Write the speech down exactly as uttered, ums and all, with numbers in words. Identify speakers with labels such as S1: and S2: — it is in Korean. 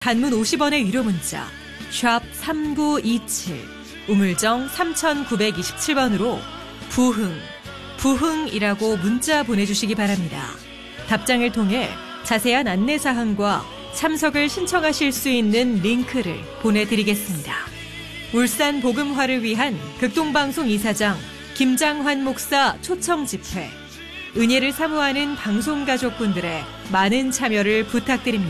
S1: 단문 오십 원의 유료 문자 샵 삼구이칠, 우물정 삼구이칠 번으로 부흥, 부흥이라고 문자 보내주시기 바랍니다. 답장을 통해 자세한 안내사항과 참석을 신청하실 수 있는 링크를 보내드리겠습니다. 울산 복음화를 위한 극동방송 이사장 김장환 목사 초청 집회, 은혜를 사모하는 방송 가족분들의 많은 참여를 부탁드립니다.